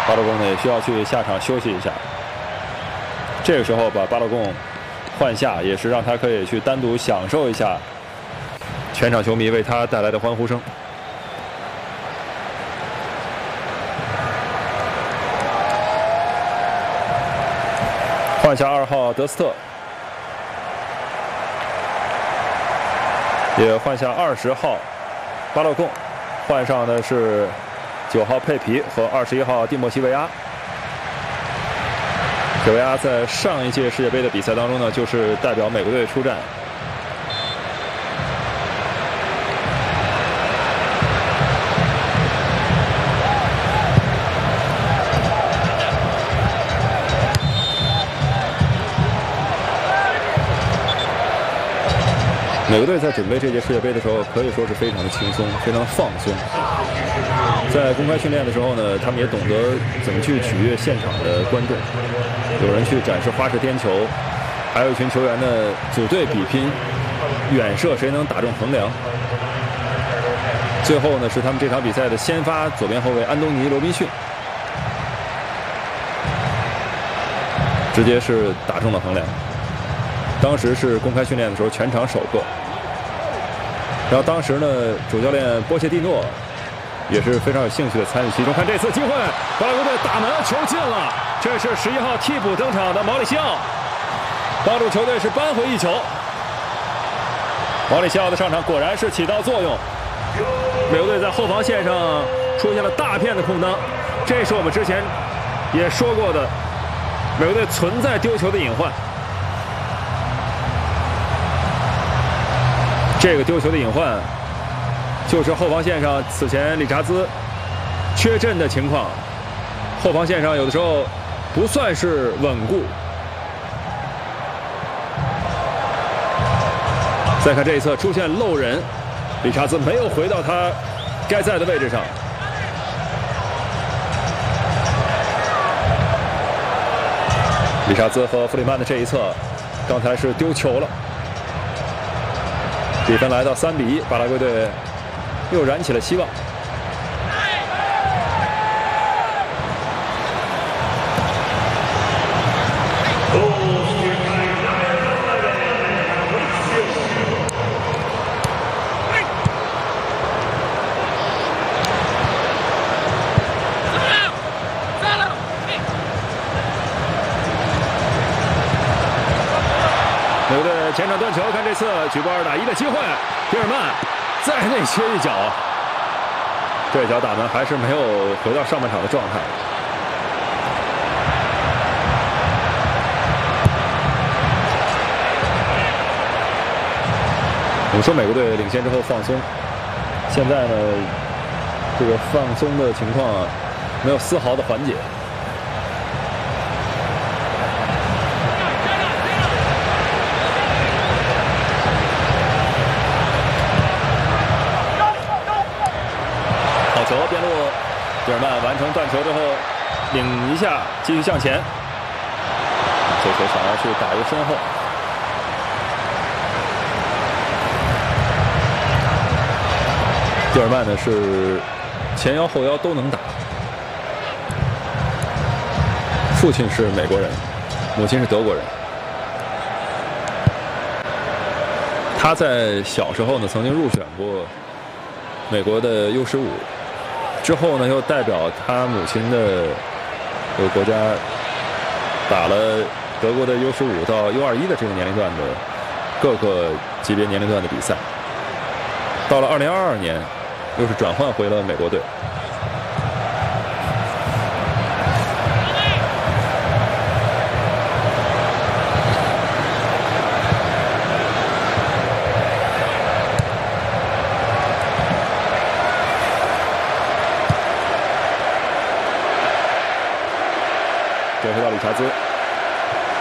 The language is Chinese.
巴洛贡呢也需要去下场休息一下。这个时候把巴洛贡换下，也是让他可以去单独享受一下全场球迷为他带来的欢呼声。换下2号德斯特，也换下20号巴洛贡，换上的是9号佩皮和21号蒂莫西维亚。这维亚在上一届世界杯的比赛当中呢，就是代表美国队出战。美国队在准备这届世界杯的时候，可以说是非常的轻松，非常放松。在公开训练的时候呢，他们也懂得怎么去取悦现场的观众。有人去展示花式颠球，还有一群球员呢组队比拼远射，谁能打中横梁。最后呢，是他们这场比赛的先发左边后卫安东尼·罗宾逊，直接是打中了横梁。当时是公开训练的时候全场首个。然后当时呢，主教练波切蒂诺也是非常有兴趣的参与其中。看这次机会，巴拉圭队打门，球进了。这是11号替补登场的毛里西奥，帮助球队是扳回一球。毛里西奥的上场果然是起到作用。美国队在后防线上出现了大片的空当，这是我们之前也说过的，美国队存在丢球的隐患。这个丢球的隐患，就是后防线上此前理查兹缺阵的情况，后防线上有的时候不算是稳固。再看这一侧出现漏人，理查兹没有回到他该在的位置上。理查兹和弗里曼的这一侧，刚才是丢球了。比分来到3比1，巴拉圭队又燃起了希望。美国队前场断球，看这次举报2打1的机会，比尔曼再内切一脚，这脚打门还是没有回到上半场的状态。我们说美国队领先之后放松，现在呢，这个放松的情况没有丝毫的缓解。球边路，比尔曼完成断球之后，领一下，继续向前。这球想要去打入身后。比尔曼呢是前腰后腰都能打，父亲是美国人，母亲是德国人。他在小时候呢曾经入选过美国的U15。之后呢，又代表他母亲的这个国家打了德国的U15到U21的这个年龄段的各个级别年龄段的比赛。到了2022年，又是转换回了美国队。这回到理查兹。